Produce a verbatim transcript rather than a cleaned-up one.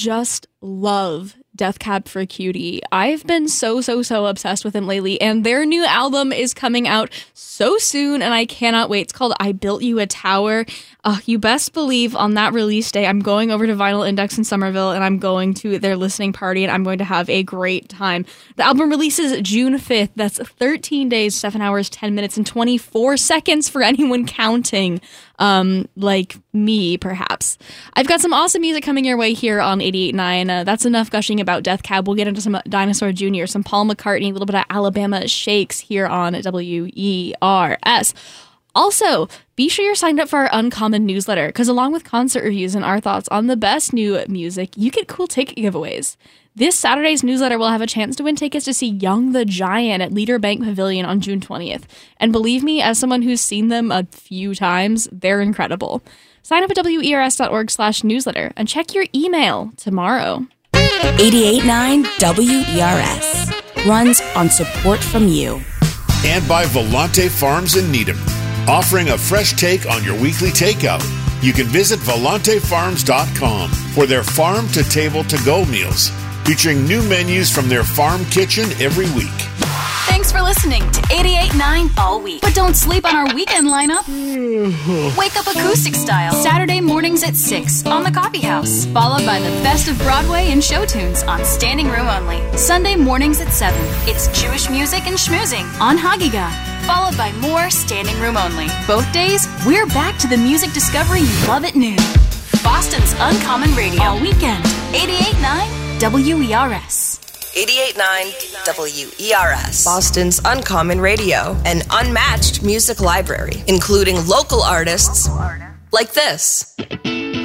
just love Death Cab for Cutie. I've been so, so, so obsessed with them lately, and their new album is coming out so soon, and I cannot wait. It's called I Built You a Tower. Uh, you best believe on that release day, I'm going over to Vinyl Index in Somerville, and I'm going to their listening party, and I'm going to have a great time. The album releases June fifth. That's thirteen days, seven hours, ten minutes, and twenty-four seconds for anyone counting. Um, like me, perhaps. I've got some awesome music coming your way here on eighty-eight point nine. Uh, that's enough gushing about Death Cab. We'll get into some Dinosaur Junior, some Paul McCartney, a little bit of Alabama Shakes here on W E R S. Also, be sure you're signed up for our Uncommon newsletter, because along with concert reviews and our thoughts on the best new music, you get cool ticket giveaways. This Saturday's newsletter will have a chance to win tickets to see Young the Giant at Leader Bank Pavilion on June twentieth. And believe me, as someone who's seen them a few times, they're incredible. Sign up at W E R S dot org slash newsletter and check your email tomorrow. eighty-eight point nine W E R S runs on support from you. And by Volante Farms in Needham, offering a fresh take on your weekly takeout. You can visit volante farms dot com for their farm-to-table-to-go meals, featuring new menus from their farm kitchen every week. Thanks for listening to eighty-eight point nine all week. But don't sleep on our weekend lineup. Wake up acoustic style Saturday mornings at six on the Coffee House, followed by the best of Broadway and show tunes on Standing Room Only. Sunday mornings at seven, it's Jewish music and schmoozing on Hagiga, followed by more Standing Room Only. Both days, we're back to the music discovery you love at noon. Boston's Uncommon Radio all weekend. eighty-eight point nine W E R S. eighty-eight point nine W E R S, Boston's Uncommon Radio, an unmatched music library, including local artists like this.